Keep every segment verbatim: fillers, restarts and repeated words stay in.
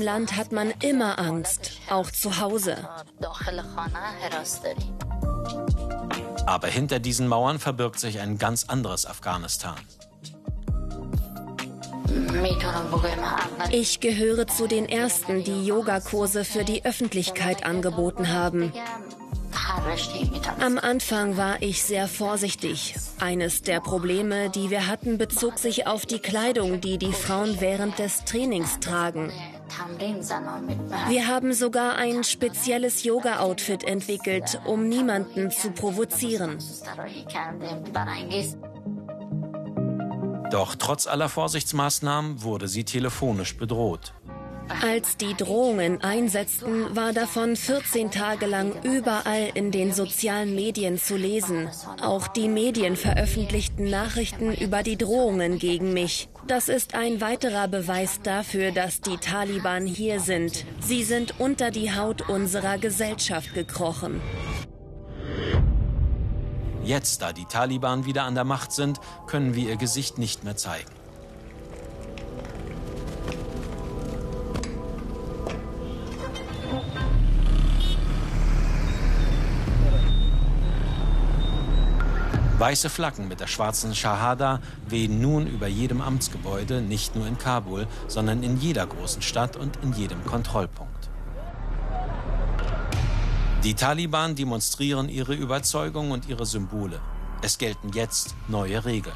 Land hat man immer Angst, auch zu Hause. Aber hinter diesen Mauern verbirgt sich ein ganz anderes Afghanistan. Ich gehöre zu den Ersten, die Yogakurse für die Öffentlichkeit angeboten haben. Am Anfang war ich sehr vorsichtig. Eines der Probleme, die wir hatten, bezog sich auf die Kleidung, die die Frauen während des Trainings tragen. Wir haben sogar ein spezielles Yoga-Outfit entwickelt, um niemanden zu provozieren. Doch trotz aller Vorsichtsmaßnahmen wurde sie telefonisch bedroht. Als die Drohungen einsetzten, war davon vierzehn Tage lang überall in den sozialen Medien zu lesen. Auch die Medien veröffentlichten Nachrichten über die Drohungen gegen mich. Das ist ein weiterer Beweis dafür, dass die Taliban hier sind. Sie sind unter die Haut unserer Gesellschaft gekrochen. Jetzt, da die Taliban wieder an der Macht sind, können wir ihr Gesicht nicht mehr zeigen. Weiße Flaggen mit der schwarzen Shahada wehen nun über jedem Amtsgebäude, nicht nur in Kabul, sondern in jeder großen Stadt und in jedem Kontrollpunkt. Die Taliban demonstrieren ihre Überzeugung und ihre Symbole. Es gelten jetzt neue Regeln.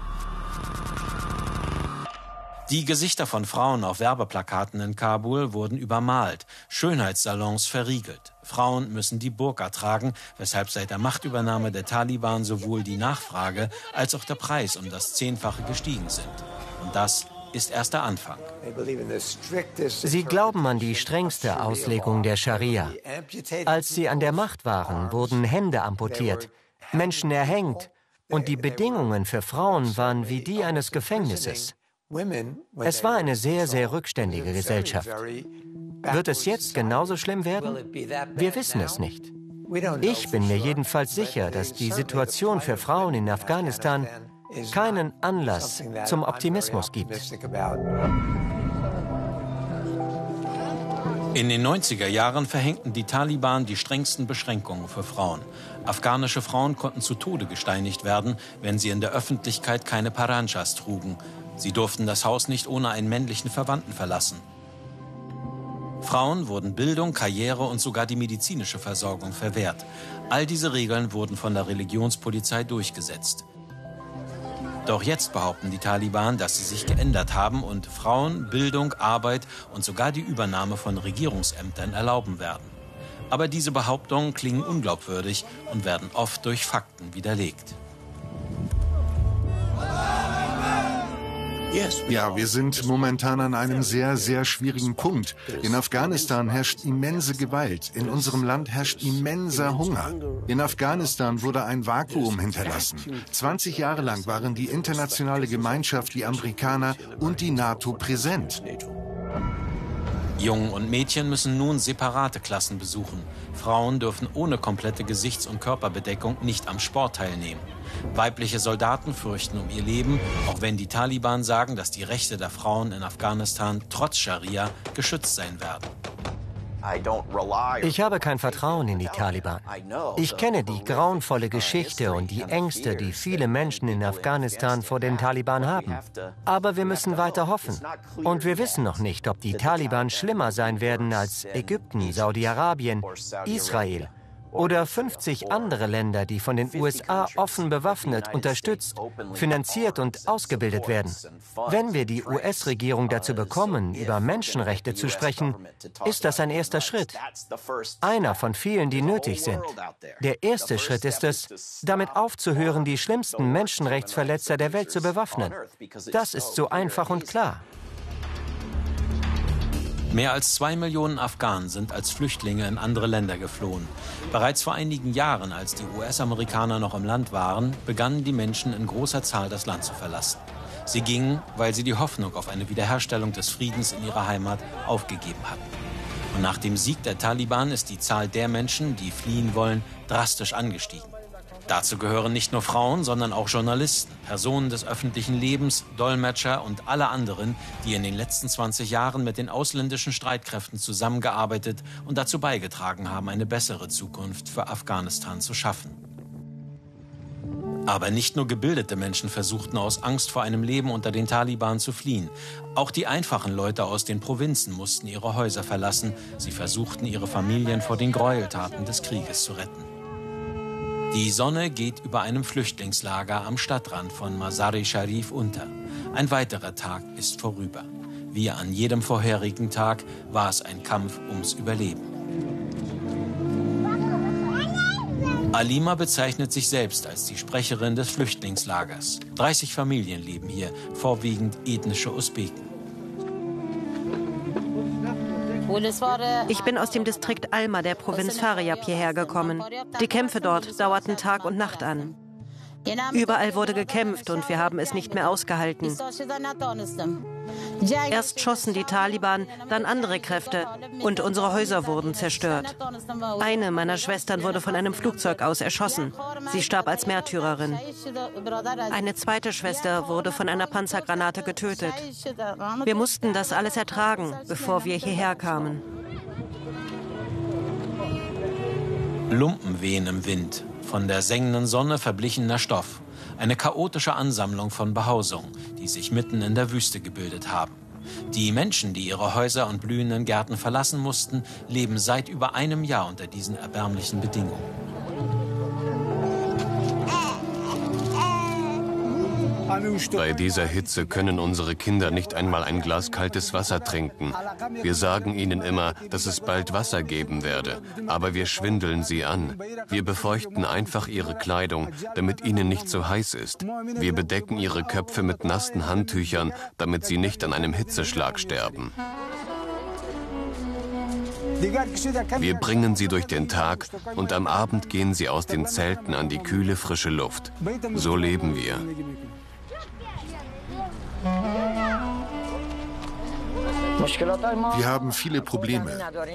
Die Gesichter von Frauen auf Werbeplakaten in Kabul wurden übermalt, Schönheitssalons verriegelt. Frauen müssen die Burka tragen, weshalb seit der Machtübernahme der Taliban sowohl die Nachfrage als auch der Preis um das Zehnfache gestiegen sind. Und das ist erst der Anfang. Sie glauben an die strengste Auslegung der Scharia. Als sie an der Macht waren, wurden Hände amputiert, Menschen erhängt und die Bedingungen für Frauen waren wie die eines Gefängnisses. Es war eine sehr, sehr rückständige Gesellschaft. Wird es jetzt genauso schlimm werden? Wir wissen es nicht. Ich bin mir jedenfalls sicher, dass die Situation für Frauen in Afghanistan keinen Anlass zum Optimismus gibt. In den neunziger Jahren verhängten die Taliban die strengsten Beschränkungen für Frauen. Afghanische Frauen konnten zu Tode gesteinigt werden, wenn sie in der Öffentlichkeit keine Paranjas trugen. Sie durften das Haus nicht ohne einen männlichen Verwandten verlassen. Frauen wurden Bildung, Karriere und sogar die medizinische Versorgung verwehrt. All diese Regeln wurden von der Religionspolizei durchgesetzt. Doch jetzt behaupten die Taliban, dass sie sich geändert haben und Frauen Bildung, Arbeit und sogar die Übernahme von Regierungsämtern erlauben werden. Aber diese Behauptungen klingen unglaubwürdig und werden oft durch Fakten widerlegt. Ja, wir sind momentan an einem sehr, sehr schwierigen Punkt. In Afghanistan herrscht immense Gewalt. In unserem Land herrscht immenser Hunger. In Afghanistan wurde ein Vakuum hinterlassen. zwanzig Jahre lang waren die internationale Gemeinschaft, die Amerikaner und die NATO präsent. Jungen und Mädchen müssen nun separate Klassen besuchen. Frauen dürfen ohne komplette Gesichts- und Körperbedeckung nicht am Sport teilnehmen. Weibliche Soldaten fürchten um ihr Leben, auch wenn die Taliban sagen, dass die Rechte der Frauen in Afghanistan trotz Scharia geschützt sein werden. Ich habe kein Vertrauen in die Taliban. Ich kenne die grauenvolle Geschichte und die Ängste, die viele Menschen in Afghanistan vor den Taliban haben. Aber wir müssen weiter hoffen. Und wir wissen noch nicht, ob die Taliban schlimmer sein werden als Ägypten, Saudi-Arabien, Israel oder fünfzig andere Länder, die von den U S A offen bewaffnet, unterstützt, finanziert und ausgebildet werden. Wenn wir die U S-Regierung dazu bekommen, über Menschenrechte zu sprechen, ist das ein erster Schritt. Einer von vielen, die nötig sind. Der erste Schritt ist es, damit aufzuhören, die schlimmsten Menschenrechtsverletzer der Welt zu bewaffnen. Das ist so einfach und klar. Mehr als zwei Millionen Afghanen sind als Flüchtlinge in andere Länder geflohen. Bereits vor einigen Jahren, als die U S-Amerikaner noch im Land waren, begannen die Menschen in großer Zahl das Land zu verlassen. Sie gingen, weil sie die Hoffnung auf eine Wiederherstellung des Friedens in ihrer Heimat aufgegeben hatten. Und nach dem Sieg der Taliban ist die Zahl der Menschen, die fliehen wollen, drastisch angestiegen. Dazu gehören nicht nur Frauen, sondern auch Journalisten, Personen des öffentlichen Lebens, Dolmetscher und alle anderen, die in den letzten zwanzig Jahren mit den ausländischen Streitkräften zusammengearbeitet und dazu beigetragen haben, eine bessere Zukunft für Afghanistan zu schaffen. Aber nicht nur gebildete Menschen versuchten aus Angst vor einem Leben unter den Taliban zu fliehen. Auch die einfachen Leute aus den Provinzen mussten ihre Häuser verlassen. Sie versuchten, ihre Familien vor den Gräueltaten des Krieges zu retten. Die Sonne geht über einem Flüchtlingslager am Stadtrand von Mazar-e Sharif unter. Ein weiterer Tag ist vorüber. Wie an jedem vorherigen Tag war es ein Kampf ums Überleben. Alima bezeichnet sich selbst als die Sprecherin des Flüchtlingslagers. dreißig Familien leben hier, vorwiegend ethnische Usbeken. Ich bin aus dem Distrikt Alma der Provinz Faryab hierher gekommen. Die Kämpfe dort dauerten Tag und Nacht an. Überall wurde gekämpft und wir haben es nicht mehr ausgehalten. Erst schossen die Taliban, dann andere Kräfte und unsere Häuser wurden zerstört. Eine meiner Schwestern wurde von einem Flugzeug aus erschossen. Sie starb als Märtyrerin. Eine zweite Schwester wurde von einer Panzergranate getötet. Wir mussten das alles ertragen, bevor wir hierher kamen. Lumpen wehen im Wind, von der sengenden Sonne verblichener Stoff. Eine chaotische Ansammlung von Behausungen, die sich mitten in der Wüste gebildet haben. Die Menschen, die ihre Häuser und blühenden Gärten verlassen mussten, leben seit über einem Jahr unter diesen erbärmlichen Bedingungen. Bei dieser Hitze können unsere Kinder nicht einmal ein Glas kaltes Wasser trinken. Wir sagen ihnen immer, dass es bald Wasser geben werde, aber wir schwindeln sie an. Wir befeuchten einfach ihre Kleidung, damit ihnen nicht so heiß ist. Wir bedecken ihre Köpfe mit nassen Handtüchern, damit sie nicht an einem Hitzeschlag sterben. Wir bringen sie durch den Tag und am Abend gehen sie aus den Zelten an die kühle, frische Luft. So leben wir. Wir haben viele Probleme.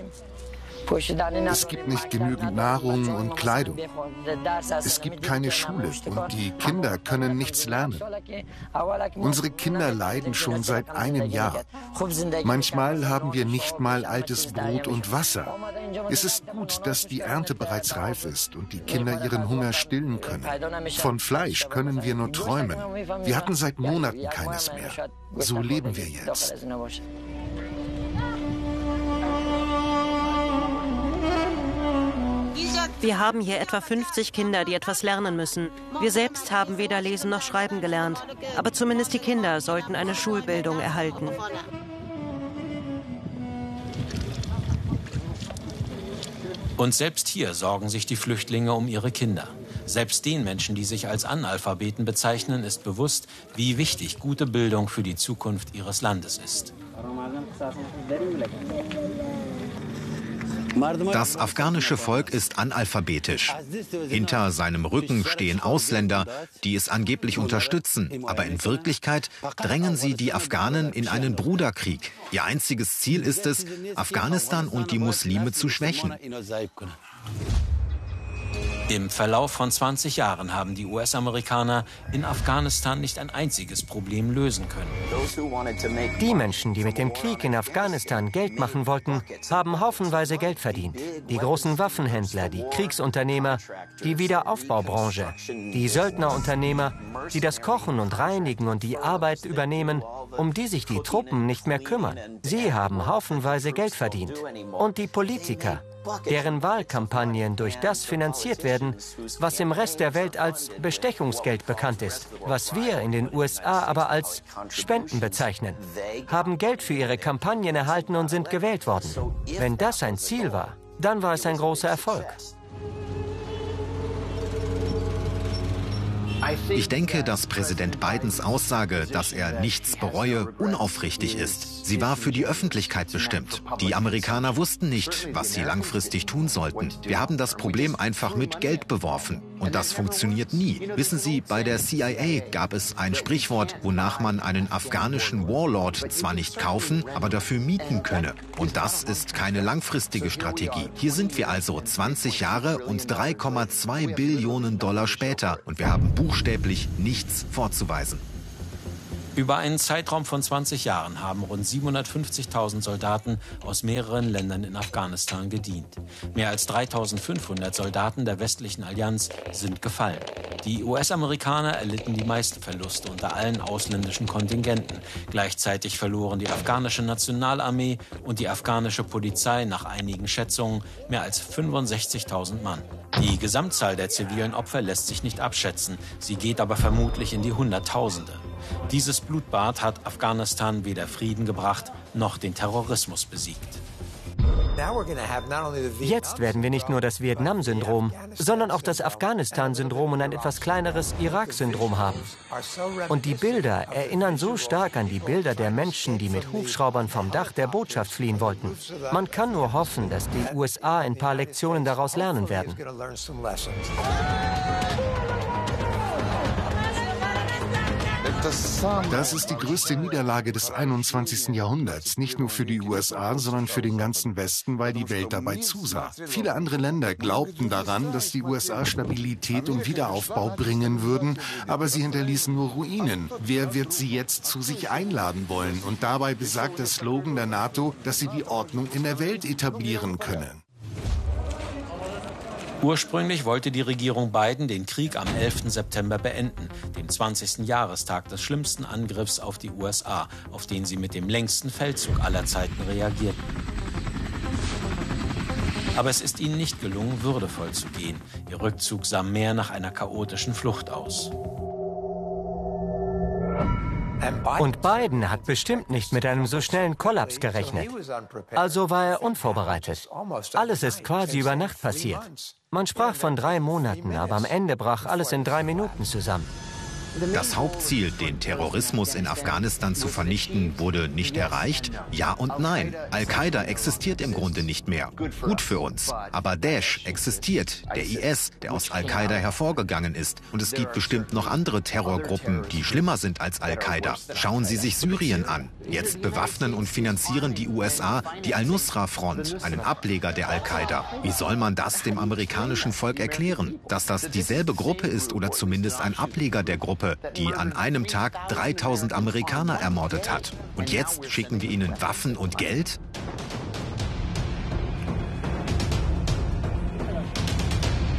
Es gibt nicht genügend Nahrung und Kleidung. Es gibt keine Schule und die Kinder können nichts lernen. Unsere Kinder leiden schon seit einem Jahr. Manchmal haben wir nicht mal altes Brot und Wasser. Es ist gut, dass die Ernte bereits reif ist und die Kinder ihren Hunger stillen können. Von Fleisch können wir nur träumen. Wir hatten seit Monaten keines mehr. So leben wir jetzt. Wir haben hier etwa fünfzig Kinder, die etwas lernen müssen. Wir selbst haben weder lesen noch schreiben gelernt. Aber zumindest die Kinder sollten eine Schulbildung erhalten. Und selbst hier sorgen sich die Flüchtlinge um ihre Kinder. Selbst den Menschen, die sich als Analphabeten bezeichnen, ist bewusst, wie wichtig gute Bildung für die Zukunft ihres Landes ist. Das afghanische Volk ist analphabetisch. Hinter seinem Rücken stehen Ausländer, die es angeblich unterstützen. Aber in Wirklichkeit drängen sie die Afghanen in einen Bruderkrieg. Ihr einziges Ziel ist es, Afghanistan und die Muslime zu schwächen. Im Verlauf von zwanzig Jahren haben die U S-Amerikaner in Afghanistan nicht ein einziges Problem lösen können. Die Menschen, die mit dem Krieg in Afghanistan Geld machen wollten, haben haufenweise Geld verdient. Die großen Waffenhändler, die Kriegsunternehmer, die Wiederaufbaubranche, die Söldnerunternehmer, die das Kochen und Reinigen und die Arbeit übernehmen, um die sich die Truppen nicht mehr kümmern. Sie haben haufenweise Geld verdient. Und die Politiker, deren Wahlkampagnen durch das finanziert werden, was im Rest der Welt als Bestechungsgeld bekannt ist, was wir in den U S A aber als Spenden bezeichnen, haben Geld für ihre Kampagnen erhalten und sind gewählt worden. Wenn das ein Ziel war, dann war es ein großer Erfolg. Ich denke, dass Präsident Bidens Aussage, dass er nichts bereue, unaufrichtig ist. Sie war für die Öffentlichkeit bestimmt. Die Amerikaner wussten nicht, was sie langfristig tun sollten. Wir haben das Problem einfach mit Geld beworfen. Und das funktioniert nie. Wissen Sie, bei der C I A gab es ein Sprichwort, wonach man einen afghanischen Warlord zwar nicht kaufen, aber dafür mieten könne. Und das ist keine langfristige Strategie. Hier sind wir also zwanzig Jahre und drei Komma zwei Billionen Dollar später. Und wir haben buchstäblich nichts vorzuweisen. Über einen Zeitraum von zwanzig Jahren haben rund siebenhundertfünfzigtausend Soldaten aus mehreren Ländern in Afghanistan gedient. Mehr als dreitausendfünfhundert Soldaten der westlichen Allianz sind gefallen. Die U S-Amerikaner erlitten die meisten Verluste unter allen ausländischen Kontingenten. Gleichzeitig verloren die afghanische Nationalarmee und die afghanische Polizei nach einigen Schätzungen mehr als fünfundsechzigtausend Mann. Die Gesamtzahl der zivilen Opfer lässt sich nicht abschätzen. Sie geht aber vermutlich in die Hunderttausende. Dieses Blutbad hat Afghanistan weder Frieden gebracht, noch den Terrorismus besiegt. Jetzt werden wir nicht nur das Vietnam-Syndrom, sondern auch das Afghanistan-Syndrom und ein etwas kleineres Irak-Syndrom haben. Und die Bilder erinnern so stark an die Bilder der Menschen, die mit Hubschraubern vom Dach der Botschaft fliehen wollten. Man kann nur hoffen, dass die U S A ein paar Lektionen daraus lernen werden. Das ist die größte Niederlage des einundzwanzigsten Jahrhunderts, nicht nur für die U S A, sondern für den ganzen Westen, weil die Welt dabei zusah. Viele andere Länder glaubten daran, dass die U S A Stabilität und Wiederaufbau bringen würden, aber sie hinterließen nur Ruinen. Wer wird sie jetzt zu sich einladen wollen? Und dabei besagt der Slogan der NATO, dass sie die Ordnung in der Welt etablieren können. Ursprünglich wollte die Regierung Biden den Krieg am elften September beenden, dem zwanzigsten Jahrestag des schlimmsten Angriffs auf die U S A, auf den sie mit dem längsten Feldzug aller Zeiten reagierten. Aber es ist ihnen nicht gelungen, würdevoll zu gehen. Ihr Rückzug sah mehr nach einer chaotischen Flucht aus. Und Biden hat bestimmt nicht mit einem so schnellen Kollaps gerechnet. Also war er unvorbereitet. Alles ist quasi über Nacht passiert. Man sprach von drei Monaten, aber am Ende brach alles in drei Minuten zusammen. Das Hauptziel, den Terrorismus in Afghanistan zu vernichten, wurde nicht erreicht? Ja und nein. Al-Qaida existiert im Grunde nicht mehr. Gut für uns. Aber Daesh existiert, der I S, der aus Al-Qaida hervorgegangen ist. Und es gibt bestimmt noch andere Terrorgruppen, die schlimmer sind als Al-Qaida. Schauen Sie sich Syrien an. Jetzt bewaffnen und finanzieren die U S A die Al-Nusra-Front, einen Ableger der Al-Qaida. Wie soll man das dem amerikanischen Volk erklären? Dass das dieselbe Gruppe ist oder zumindest ein Ableger der Gruppe, die an einem Tag dreitausend Amerikaner ermordet hat. Und jetzt schicken wir ihnen Waffen und Geld?